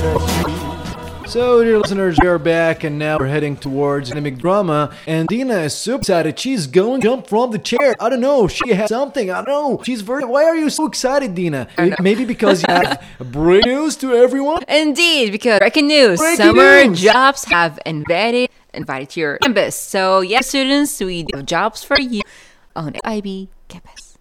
So, dear listeners, we are back, and now we're heading towards anemic drama. And Dina is so excited; she's going to jump from the chair. I don't know. She has something. I don't know. She's very. Why are you so excited, Dina? Maybe because you have breaking news to everyone. Indeed, because breaking news: summer jobs have invited to your campus. So, yes, students, we have jobs for you on IB campus.